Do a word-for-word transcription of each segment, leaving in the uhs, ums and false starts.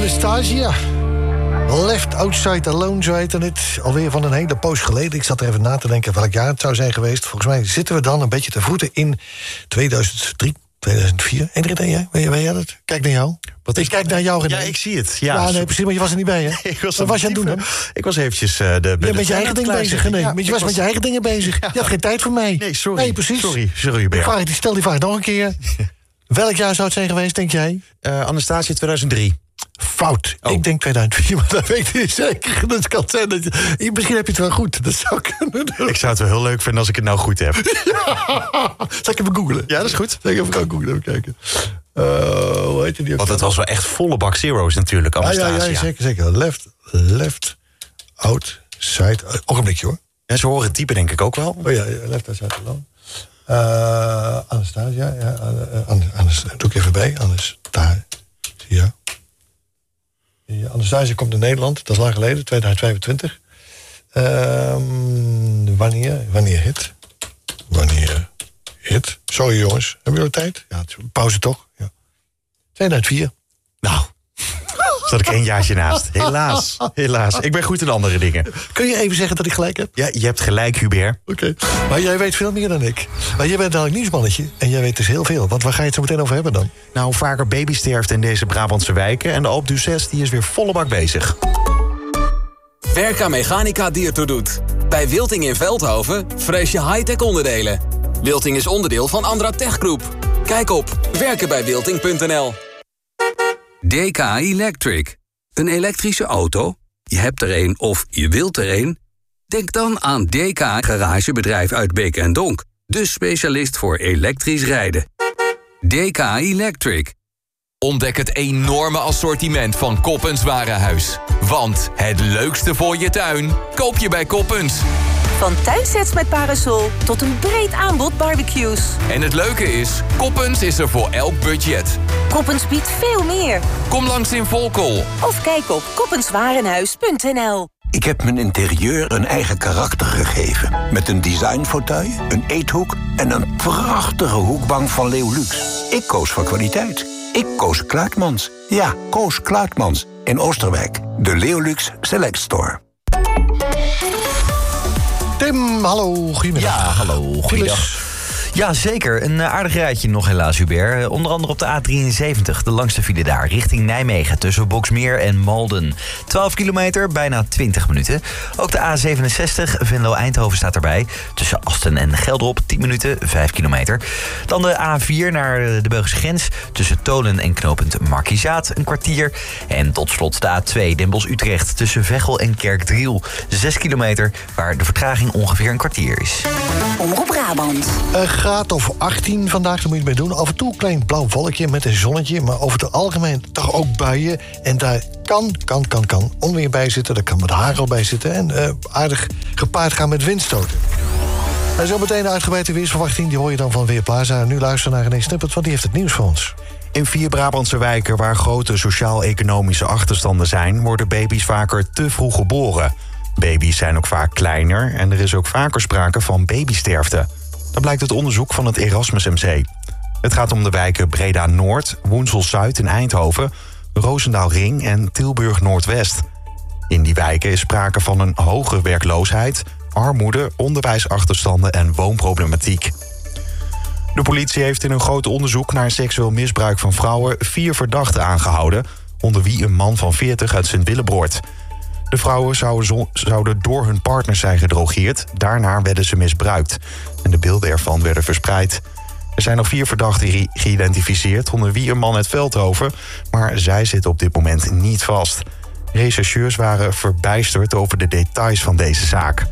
Anastasia. Left Outside Alone, zo heette het. Alweer van een hele poos geleden. Ik zat er even na te denken welk jaar het zou zijn geweest. Volgens mij zitten we dan een beetje te voeten in tweeduizend drie, tweeduizend vier. Eén idee, hè? Weet jij dat? Kijk naar jou. Wat ik kijk naar jou, René. Ja, ik zie het. Ja, ja nee, precies, maar je was er niet bij, hè? ik was Wat was je aan het doen, hè? Ik was eventjes uh, de... Je bent met je eigen dingen dingen bezig, René. Ja, je was, was met je eigen dingen bezig. Ja. Je had geen tijd voor mij. Nee, sorry. Nee, precies. Sorry, sorry, Hubert. Ik stel die vraag nog een keer. Welk jaar zou het zijn geweest, denk jij? Uh, Anastasia tweeduizend drie. Fout. Oh. Ik denk tweeduizand vier, maar dat weet ik niet zeker. Dat kan zijn dat je, misschien heb je het wel goed. Dat zou kunnen. Ik zou het wel heel leuk vinden als ik het nou goed heb. Ja. Zal ik even googlen? Ja, dat is goed. Zal ik even gaan googlen, even kijken. Uh, hoe heet je die ook? Want het was wel echt volle bak zero's natuurlijk, Anastasia. Ja, ja, ja, zeker, zeker. Left, left, outside. Ogenblikje hoor. Ja, ze horen het typen denk ik ook wel. Oh ja, left, outside alone. Uh, Anastasia, ja. Uh, anders doe ik even bij. Anastasia. Ja. Ja, Anastasia komt in Nederland, dat is lang geleden, tweeduizend vijfentwintig. Uh, wanneer? Wanneer hit? Wanneer hit? Sorry jongens, hebben jullie tijd? Ja, pauze toch? Ja. tweeduizend vier. Nou, zat ik één jaartje naast. Helaas, helaas. Ik ben goed in andere dingen. Kun je even zeggen dat ik gelijk heb? Ja, je hebt gelijk, Hubert. Oké, okay. Maar jij weet veel meer dan ik. Maar jij bent eigenlijk nieuwsmannetje en jij weet dus heel veel. Want waar ga je het zo meteen over hebben dan? Nou, vaker babysterfte in deze Brabantse wijken. En de Alpe d'Huez die is weer volle bak bezig. Werka Mechanica die ertoe doet. Bij Wilting in Veldhoven vrees je high-tech onderdelen. Wilting is onderdeel van Andra Tech Group. Kijk op werken bij wilting punt n l. D K Electric. Een elektrische auto? Je hebt er een of je wilt er een? Denk dan aan D K Garagebedrijf uit Beek en Donk. De specialist voor elektrisch rijden. D K Electric. Ontdek het enorme assortiment van Koppens Warenhuis. Want het leukste voor je tuin koop je bij Koppens. Van tuinsets met parasol tot een breed aanbod barbecues. En het leuke is, Koppens is er voor elk budget. Koppens biedt veel meer. Kom langs in Volkel. Of kijk op koppenswarenhuis punt n l. Ik heb mijn interieur een eigen karakter gegeven. Met een designfauteuil, een eethoek en een prachtige hoekbank van Leolux. Ik koos voor kwaliteit. Ik koos Kluitmans. Ja, koos Kluitmans. In Oosterwijk. De Leolux Select Store. Tim, hallo, goedemiddag. Ja, hallo, goedemiddag. Ja, zeker. Een aardig rijtje nog helaas, Hubert. Onder andere op de A drieënzeventig, de langste file daar, richting Nijmegen, tussen Boksmeer en Malden. twaalf kilometer, bijna twintig minuten. Ook de A zevenenzestig, Venlo-Eindhoven staat erbij. Tussen Asten en Gelderop, tien minuten, vijf kilometer. Dan de A vier naar de Belgische grens, tussen Tolen en knooppunt Markizaat, een kwartier. En tot slot de A twee, Den Bosch-Utrecht, tussen Veghel en Kerkdriel. zes kilometer, waar de vertraging ongeveer een kwartier is. Omroep Brabant. Een graad of achttien vandaag, daar moet je het mee doen. Af en toe een klein blauw wolkje met een zonnetje, maar over het algemeen toch ook buien. En daar kan, kan, kan, kan onweer bij zitten, daar kan wat hagel bij zitten. En uh, aardig gepaard gaan met windstoten. En zo meteen de uitgebreide weersverwachting, die hoor je dan van Weerplaza. Nu luisteren naar René Snippert, want die heeft het nieuws voor ons. In vier Brabantse wijken waar grote sociaal-economische achterstanden zijn, worden baby's vaker te vroeg geboren. Baby's zijn ook vaak kleiner en er is ook vaker sprake van babysterfte. Dat blijkt uit onderzoek van het Erasmus M C. Het gaat om de wijken Breda-Noord, Woensel-Zuid in Eindhoven, Roosendaal-Ring en Tilburg-Noordwest. In die wijken is sprake van een hoge werkloosheid, armoede, onderwijsachterstanden en woonproblematiek. De politie heeft in een groot onderzoek naar seksueel misbruik van vrouwen vier verdachten aangehouden, onder wie een man van veertig uit Sint-Willebroord. De vrouwen zouden, zouden door hun partners zijn gedrogeerd. Daarna werden ze misbruikt. En de beelden ervan werden verspreid. Er zijn nog vier verdachten geïdentificeerd, onder wie een man uit Veldhoven. Maar zij zitten op dit moment niet vast. Rechercheurs waren verbijsterd over de details van deze zaak.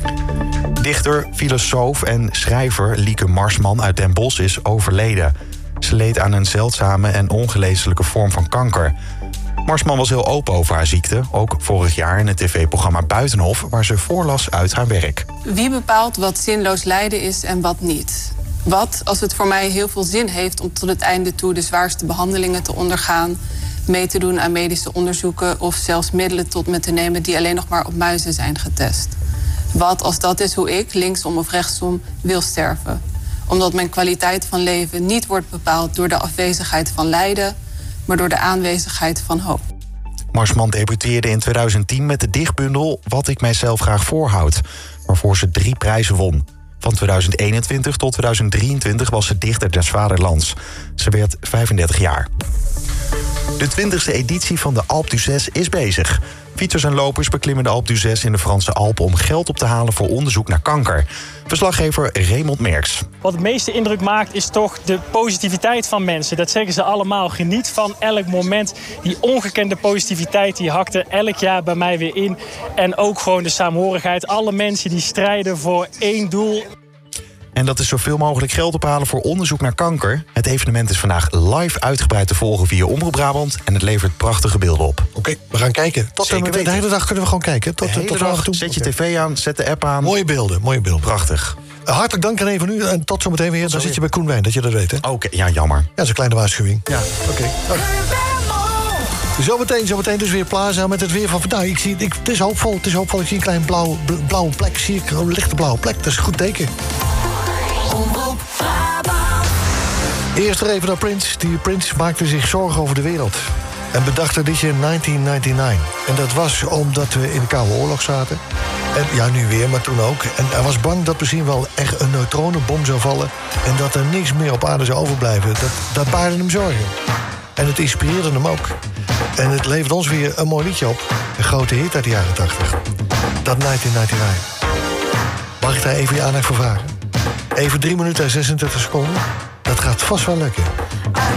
Dichter, filosoof en schrijver Lieke Marsman uit Den Bosch is overleden. Ze leed aan een zeldzame en ongeneeslijke vorm van kanker. Marsman was heel open over haar ziekte, ook vorig jaar in het tv-programma Buitenhof, waar ze voorlas uit haar werk. Wie bepaalt wat zinloos lijden is en wat niet? Wat als het voor mij heel veel zin heeft om tot het einde toe de zwaarste behandelingen te ondergaan, mee te doen aan medische onderzoeken of zelfs middelen tot me te nemen die alleen nog maar op muizen zijn getest? Wat als dat is hoe ik, linksom of rechtsom, wil sterven? Omdat mijn kwaliteit van leven niet wordt bepaald door de afwezigheid van lijden, maar door de aanwezigheid van hoop. Marsman debuteerde in tweeduizend tien met de dichtbundel Wat ik mijzelf graag voorhoud, waarvoor ze drie prijzen won. Van tweeduizend eenentwintig tot tweeduizend drieëntwintig was ze dichter des vaderlands. Ze werd vijfendertig jaar. De twintigste editie van de Alpe d'Huez is bezig. Fietsers en lopers beklimmen de Alpe d'Huez in de Franse Alpen om geld op te halen voor onderzoek naar kanker. Verslaggever Raymond Merks. Wat het meeste indruk maakt is toch de positiviteit van mensen. Dat zeggen ze allemaal. Geniet van elk moment. Die ongekende positiviteit die hakt er elk jaar bij mij weer in. En ook gewoon de saamhorigheid. Alle mensen die strijden voor één doel. En dat is zoveel mogelijk geld ophalen voor onderzoek naar kanker. Het evenement is vandaag live uitgebreid te volgen via Omroep Brabant. En het levert prachtige beelden op. Oké, okay, we gaan kijken. Tot en met de hele dag kunnen we gewoon kijken. Tot, de hele tot dag, toe. Zet je tv aan, zet de app aan. Mooie beelden, mooie beelden. Prachtig. Uh, hartelijk dank René van u. En tot zometeen weer. Dan zit je bij Koen Wijn, dat je dat weet, hè? Oké, okay, ja, jammer. Ja, dat is een kleine waarschuwing. Ja, oké. Okay. Zometeen, zometeen dus weer Plaza met het weer van vandaag. Ik zie, ik, het is hoopvol, het is hoopvol. Ik zie een klein blauw, blauwe plek. Zie ik een lichte blauwe plek. Dat is een goed teken. Eerst er even naar Prince. Die Prince maakte zich zorgen over de wereld. En bedacht het liedje negentien negenennegentig. En dat was omdat we in de Koude Oorlog zaten. En ja, nu weer, maar toen ook. En hij was bang dat misschien wel echt een neutronenbom zou vallen. En dat er niks meer op aarde zou overblijven. Dat, dat baarde hem zorgen. En het inspireerde hem ook. En het levert ons weer een mooi liedje op. Een grote hit uit de jaren tachtig. Dat negentien negenennegentig. Mag ik daar even je aandacht voor vragen? Even drie minuten en zesentwintig seconden. Dat gaat vast wel lukken.